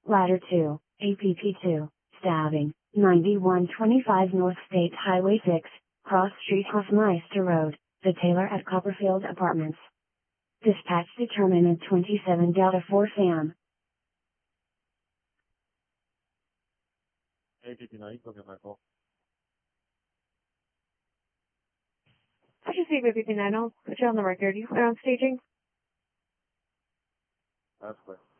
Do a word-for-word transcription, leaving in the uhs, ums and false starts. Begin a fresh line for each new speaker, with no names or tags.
Ladder two, A P P two, stabbing, ninety-one twenty-five North State Highway six, Cross Street Hoffmeister Road, The Taylor at Copperfield Apartments. Dispatch determined at twenty-seven Delta four Sam.
A P P nine, go get my call.
I just see A P P nine. I'll put you on the record. You clear on staging?
That's clear.